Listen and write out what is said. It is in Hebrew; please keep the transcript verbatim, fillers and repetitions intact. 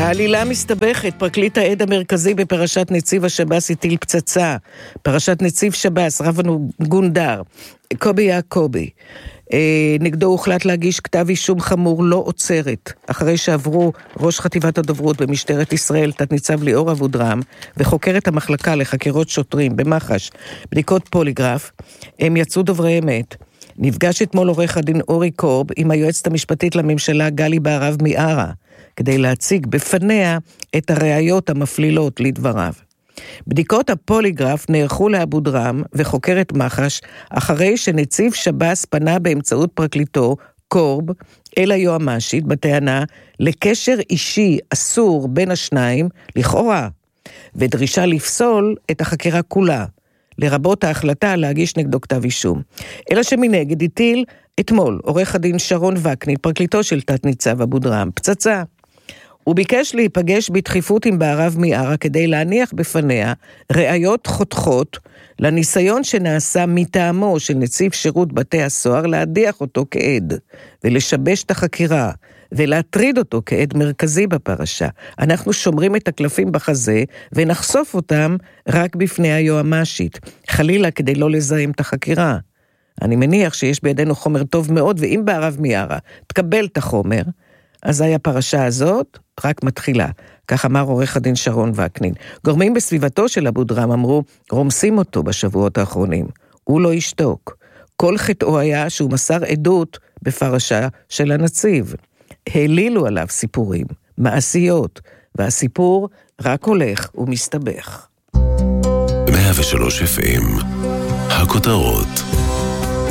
העלילה מסתבכת. פרקליט העד המרכזי בפרשת נציב השב"ס הטיל פצצה. פרשת נציב שב"ס, רב גונדר, קובי יעקובי. אה, נגדו הוחלט להגיש כתב אישום חמור לא עוצרת, אחרי שעברו ראש חטיבת הדוברות במשטרת ישראל, תת ניצב ליאור אבודרם, וחוקרת המחלקה לחקירות שוטרים במח"ש, בדיקות פוליגרף, הם יצאו דוברי אמת. נפגש אתמול עורך הדין אורי קורב עם היועצת המשפטית לממשלה גלי בהרב מיארה, כדי להציג בפניה את הראיות המפלילות לדבריו. בדיקות הפוליגרף נערכו לאבודרם וחוקרת מח"ש, אחרי שנציב שב"ס פנה באמצעות פרקליטו, קורב, אל היועמ"שית בטענה לקשר אישי אסור בין השניים, לכאורה, ודרישה לפסול את החקירה כולה, לרבות ההחלטה להגיש נגדו כתב אישום. אלא שמנגד הטיל אתמול עורך הדין שרון וקנין, פרקליטו של תת ניצב אבודרם, פצצה. הוא ביקש להיפגש בדחיפות עם בהרב מיארה כדי להניח בפניה ראיות חותכות לניסיון שנעשה מטעמו של נציב שירות בתי הסוהר להדיח אותו כעד ולשבש את החקירה ולהטריד אותו כעד מרכזי בפרשה. אנחנו שומרים את הקלפים בחזה ונחשוף אותם רק בפני היועמ"שית, חלילה כדי לא לזהם את החקירה. אני מניח שיש בידינו חומר טוב מאוד, ואם בהרב מיארה תקבל את החומר, אז היה הפרשה הזאת רק מתחילה. כך אמר עורך הדין שרון וקנין. גורמים בסביבתו של אבודרם אמרו, רומסים אותו בשבועות האחרונים. הוא לא ישתוק. כל חטאו היה שהוא מסר עדות בפרשה של הנציב. העלילו עליו סיפורים, מעשיות, והסיפור רק הולך ומסתבך. מאה ושלוש אף אם, הכותרות.